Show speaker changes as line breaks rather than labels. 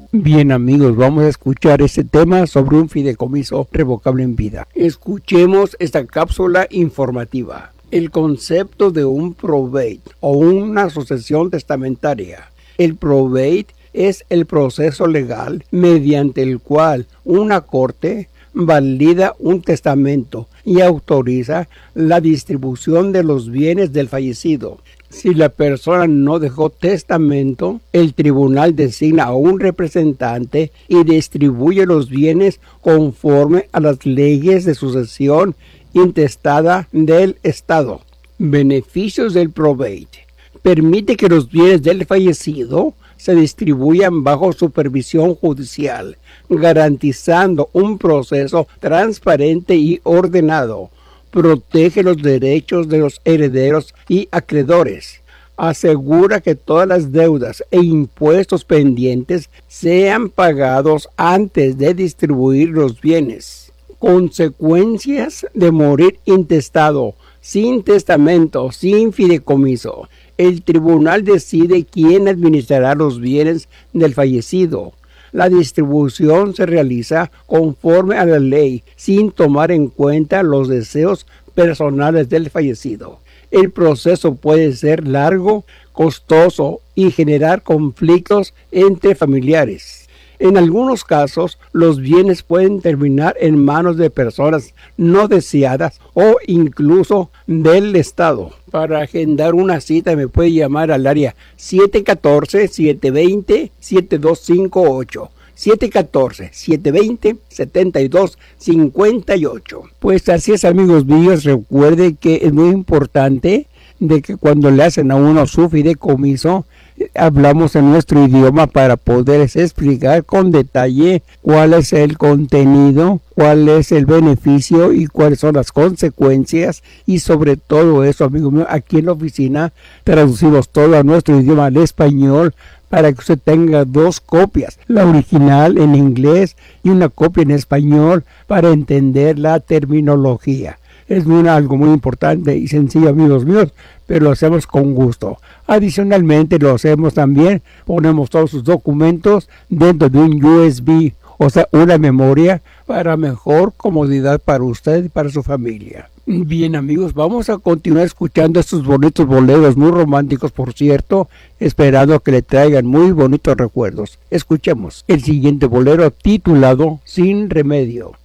Bien amigos, vamos a escuchar este tema sobre un fideicomiso revocable en vida. Escuchemos esta cápsula informativa. El concepto de un probate o una sucesión testamentaria. El probate es el proceso legal mediante el cual una corte valida un testamento y autoriza la distribución de los bienes del fallecido. Si la persona no dejó testamento, el tribunal designa a un representante y distribuye los bienes conforme a las leyes de sucesión intestada del Estado. Beneficios del probate. Permite que los bienes del fallecido se distribuyan bajo supervisión judicial, garantizando un proceso transparente y ordenado. Protege los derechos de los herederos y acreedores. Asegura que todas las deudas e impuestos pendientes sean pagados antes de distribuir los bienes. Consecuencias de morir intestado, sin testamento, sin fideicomiso. El tribunal decide quién administrará los bienes del fallecido. La distribución se realiza conforme a la ley, sin tomar en cuenta los deseos personales del fallecido. El proceso puede ser largo, costoso y generar conflictos entre familiares. En algunos casos, los bienes pueden terminar en manos de personas no deseadas o incluso del Estado. Para agendar una cita me puede llamar al área 714-720-7258. 714-720-7258. Pues así es, amigos míos. Recuerde que es muy importante de que cuando le hacen a uno su fideicomiso, hablamos en nuestro idioma para poderles explicar con detalle cuál es el contenido, cuál es el beneficio y cuáles son las consecuencias. Y sobre todo eso, amigos míos, aquí en la oficina traducimos todo a nuestro idioma al español para que usted tenga dos copias, la original en inglés y una copia en español para entender la terminología. Es algo muy importante y sencillo, amigos míos, pero lo hacemos con gusto. Adicionalmente lo hacemos también, ponemos todos sus documentos dentro de un USB, o sea, una memoria para mejor comodidad para usted y para su familia. Bien amigos, vamos a continuar escuchando estos bonitos boleros, muy románticos por cierto, esperando que le traigan muy bonitos recuerdos. Escuchemos el siguiente bolero titulado Sin Remedio.